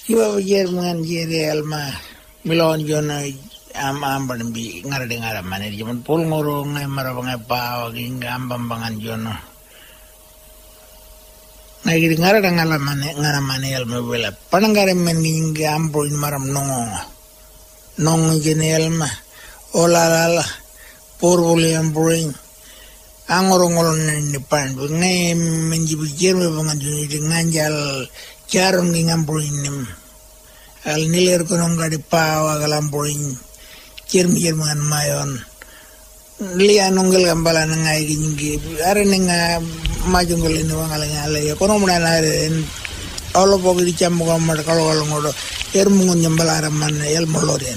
Iba Jerman Jere Alma Milon Jono Amban bi ngara manir jaman pul ngoro ngai marabang pa ging ambambangan Jono. Nagi ngara ngala mane alma bela. Panangare men ging ambro in maram nong jene alma. Ola porvole ambroin. Angorong-ngolong ni pan ngai menjibu jerme bangan Jono nganjal Charon ging ambroin al niler konong gadi pawa galamboin jerman mayon liya nongel gambala ngai gingi are nenga majungol ni wangala ya kono muna nare olo bogi di chammo gamar kalo ngodo mungun nyambala man el moloren.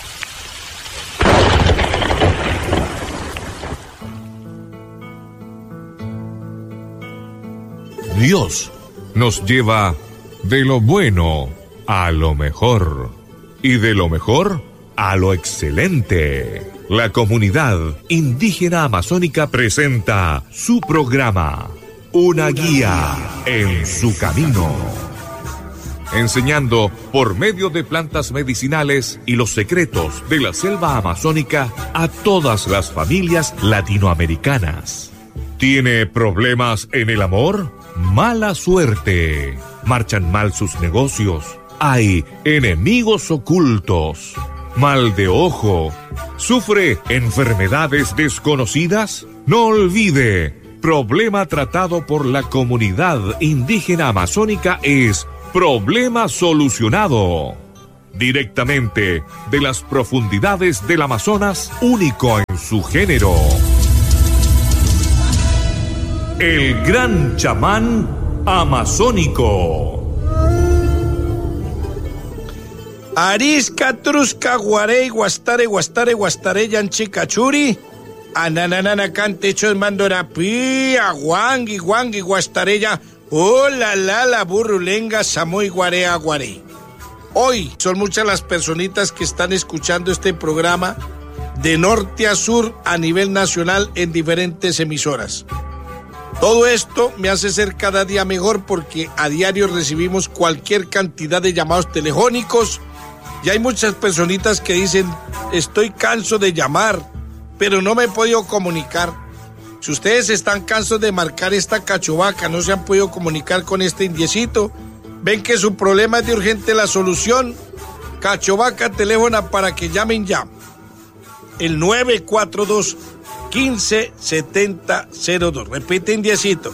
Dios nos lleva de lo bueno a lo mejor y de lo mejor a lo excelente. La comunidad indígena amazónica presenta su programa, Una guía en su camino, enseñando por medio de plantas medicinales y los secretos de la selva amazónica a todas las familias latinoamericanas. ¿Tiene problemas en el amor? Mala suerte. Marchan mal sus negocios. Hay enemigos ocultos. Mal de ojo. ¿Sufre enfermedades desconocidas? No olvide, problema tratado por la comunidad indígena amazónica es problema solucionado. Directamente de las profundidades del Amazonas, único en su género. El gran chamán amazónico. Arisca, trusca, guarey, guastare, yanchi, cachuri. Ananana, cantecho, mandorapi, aguangui, guastareya. Oh, la burrulenga, samoy, guarea, guarey. Hoy son muchas las personitas que están escuchando este programa de norte a sur a nivel nacional en diferentes emisoras. Todo esto me hace ser cada día mejor porque a diario recibimos cualquier cantidad de llamados telefónicos y hay muchas personitas que dicen, estoy canso de llamar, pero no me he podido comunicar. Si ustedes están cansos de marcar esta cachovaca, no se han podido comunicar con este indiecito, ven que su problema es de urgente la solución, cachovaca teléfono para que llamen ya. El 942-157002. Repite, indiecito.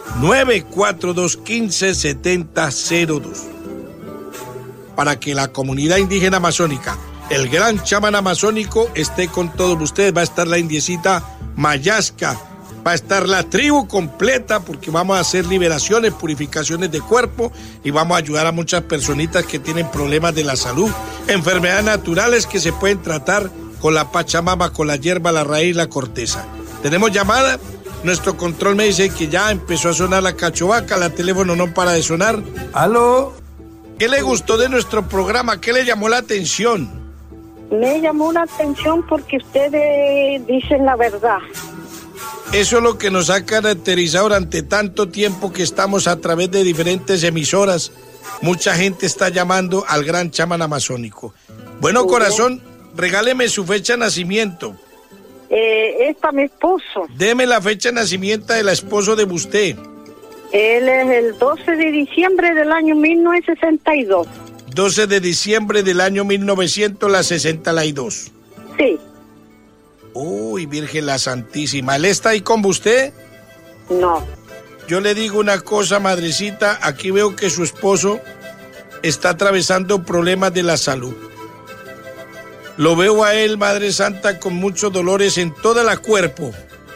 942-157002. Para que la comunidad indígena amazónica, el gran chamán amazónico, esté con todos ustedes. Va a estar la indiecita Mayasca, va a estar la tribu completa, porque vamos a hacer liberaciones, purificaciones de cuerpo y vamos a ayudar a muchas personitas que tienen problemas de la salud, enfermedades naturales que se pueden tratar con la pachamama, con la hierba, la raíz, la corteza. ¿Tenemos llamada? Nuestro control me dice que ya empezó a sonar la cachovaca, la teléfono no para de sonar. ¿Aló? ¿Qué le gustó de nuestro programa? ¿Qué le llamó la atención? Me llamó la atención porque ustedes dicen la verdad. Eso es lo que nos ha caracterizado durante tanto tiempo que estamos a través de diferentes emisoras. Mucha gente está llamando al gran chamán amazónico. Bueno, corazón, regáleme su fecha de nacimiento. Para mi esposo. Deme la fecha de nacimiento del esposo de usted. Él es el 12 de diciembre del año 1962. 12 de diciembre del año 1962. Sí. Uy, Virgen la Santísima. ¿Él está ahí con usted? No. Yo le digo una cosa, madrecita. Aquí veo que su esposo está atravesando problemas de la salud. Lo veo a él, Madre Santa, con muchos dolores en todo el cuerpo.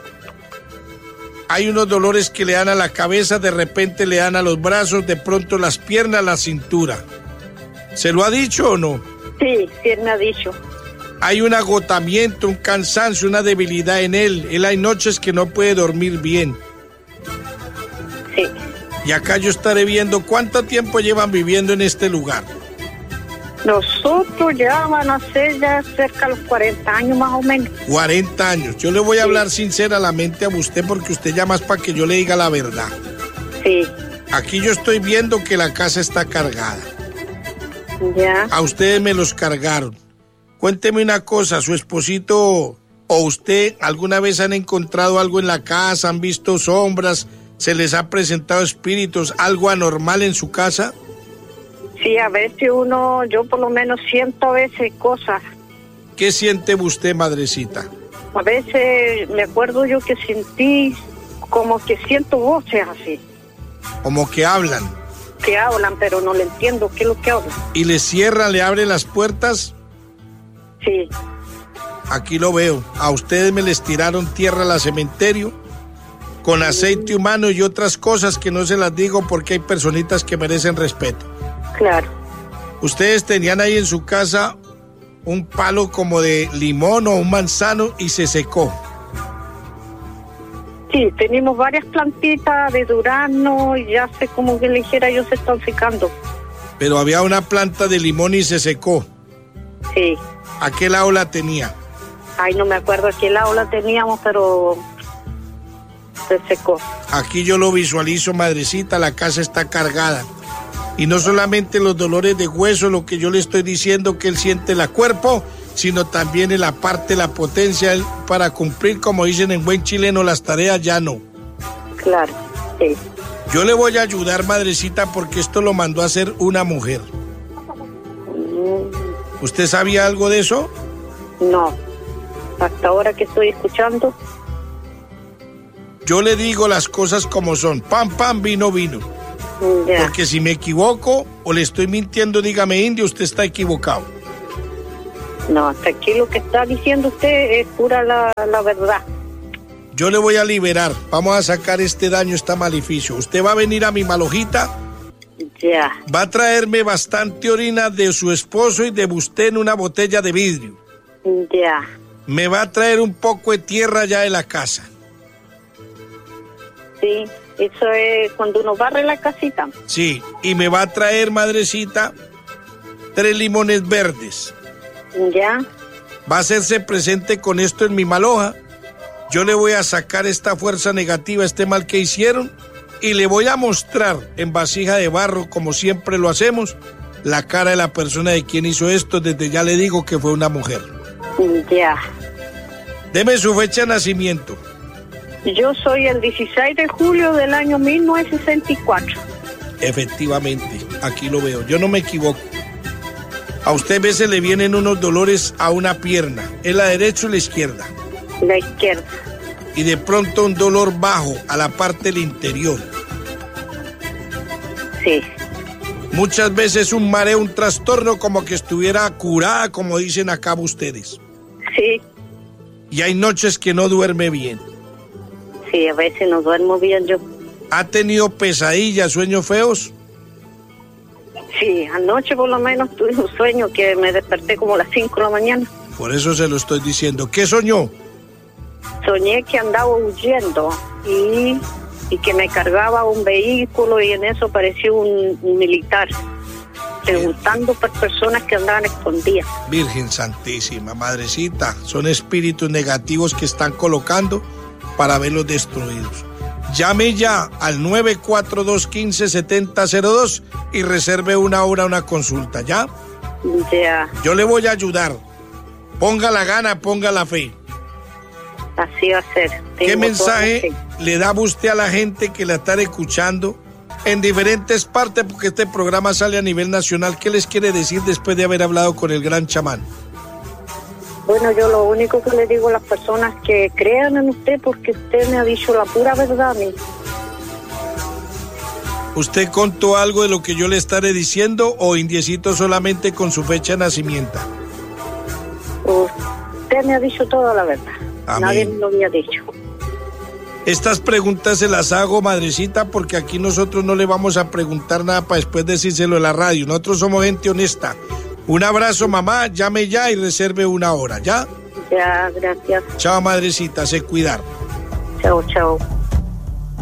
Hay unos dolores que le dan a la cabeza, de repente le dan a los brazos, de pronto las piernas, la cintura. ¿Se lo ha dicho o no? Sí, me ha dicho. Hay un agotamiento, un cansancio, una debilidad en él. Él hay noches que no puede dormir bien. Sí. Y acá yo estaré viendo cuánto tiempo llevan viviendo en este lugar. Nosotros ya van a ser ya cerca de los 40 años más o menos. 40 años. Yo le voy a hablar sinceramente a usted porque usted llama para que yo le diga la verdad. Sí. Aquí yo estoy viendo que la casa está cargada. Ya. A ustedes me los cargaron. Cuénteme una cosa, ¿su esposito o usted alguna vez han encontrado algo en la casa? ¿Han visto sombras? ¿Se les ha presentado espíritus? ¿Algo anormal en su casa? Sí, a veces yo por lo menos siento a veces cosas. ¿Qué siente usted, madrecita? A veces me acuerdo yo que sentí como que siento voces así. Como que hablan. Que hablan, pero no le entiendo qué es lo que hablan. ¿Y le cierran, le abren las puertas? Sí. Aquí lo veo. A ustedes me les tiraron tierra al cementerio con aceite humano y otras cosas que no se las digo porque hay personitas que merecen respeto. Claro. Ustedes tenían ahí en su casa un palo como de limón o un manzano y se secó. Sí, tenemos varias plantitas de durazno y ya sé como que le dijera yo se están secando. Pero había una planta de limón y se secó. Sí. ¿A qué lado la tenía? Ay, no me acuerdo a qué lado la teníamos, pero se secó. Aquí yo lo visualizo, madrecita, la casa está cargada. Y no solamente los dolores de hueso, lo que yo le estoy diciendo que él siente el cuerpo, sino también en la parte, la potencia para cumplir, como dicen en buen chileno, las tareas ya no. Claro, sí. Yo le voy a ayudar, madrecita, porque esto lo mandó a hacer una mujer. ¿Usted sabía algo de eso? No, hasta ahora que estoy escuchando. Yo le digo las cosas como son, pan, pan, vino, vino. Ya. Porque si me equivoco o le estoy mintiendo, dígame, indio, usted está equivocado. No, hasta aquí lo que está diciendo usted es pura la verdad. Yo le voy a liberar, vamos a sacar este daño, este maleficio. Usted va a venir a mi malojita, Ya. va a traerme bastante orina de su esposo y de usted en una botella de vidrio. Ya. Me va a traer un poco de tierra ya de la casa. Sí, eso es cuando uno barre la casita. Sí, y me va a traer, madrecita, 3 limones verdes. Ya. Va a hacerse presente con esto en mi maloja. Yo le voy a sacar esta fuerza negativa, este mal que hicieron, y le voy a mostrar en vasija de barro, como siempre lo hacemos, la cara de la persona de quien hizo esto. Desde ya le digo que fue una mujer. Ya. Deme su fecha de nacimiento. Yo soy el 16 de julio del año 1964. Efectivamente, aquí lo veo, yo no me equivoco. A usted a veces le vienen unos dolores a una pierna, ¿es la derecha o la izquierda? La izquierda. Y de pronto un dolor bajo a la parte del interior. Sí. Muchas veces un mareo, un trastorno como que estuviera curada, como dicen acá ustedes. Sí. Y hay noches que no duerme bien. Sí, a veces no duermo bien yo. ¿Ha tenido pesadillas, sueños feos? Sí, anoche por lo menos tuve un sueño que me desperté como a las 5 de la mañana. Por eso se lo estoy diciendo. ¿Qué soñó? Soñé que andaba huyendo y que me cargaba un vehículo y en eso apareció un militar preguntando por personas que andaban escondidas. Virgen Santísima, madrecita, son espíritus negativos que están colocando para verlos destruidos. Llame ya al 942-15-7002 y reserve una hora, una consulta, ¿ya? Ya. Yo le voy a ayudar. Ponga la gana, ponga la fe. Así va a ser. ¿Qué mensaje le da usted a la gente que la está escuchando en diferentes partes? Porque este programa sale a nivel nacional. ¿Qué les quiere decir después de haber hablado con el gran chamán? Bueno, yo lo único que le digo a las personas que crean en usted, porque usted me ha dicho la pura verdad a mí. ¿Usted contó algo de lo que yo le estaré diciendo o indiecito solamente con su fecha de nacimiento? Usted me ha dicho toda la verdad. Amén. Nadie me lo había dicho. Estas preguntas se las hago, madrecita, porque aquí nosotros no le vamos a preguntar nada para después decírselo en la radio. Nosotros somos gente honesta. Un abrazo, mamá, llame ya y reserve una hora, ¿ya? Ya, gracias. Chao, madrecita, se cuidar. Chao, chao.